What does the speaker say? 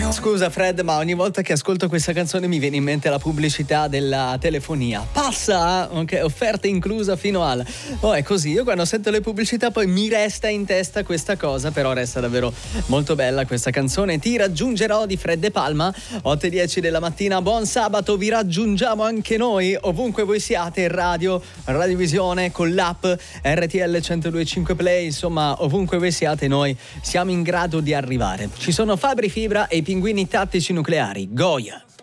Scusa Fred, ma ogni volta che ascolto questa canzone mi viene in mente la pubblicità della telefonia. Passa, ok, offerta inclusa fino al... Oh, è così, io quando sento le pubblicità poi mi resta in testa questa cosa, però resta davvero molto bella questa canzone. Ti raggiungerò di Fred De Palma, 8:10 della mattina, buon sabato, vi raggiungiamo anche noi, ovunque voi siate, in radio, radiovisione, con l'app RTL 102.5 Play, insomma, ovunque voi siate noi siamo in grado di arrivare. Ci sono Fabri Fibra e i Pinguini Tattici Nucleari, Goya.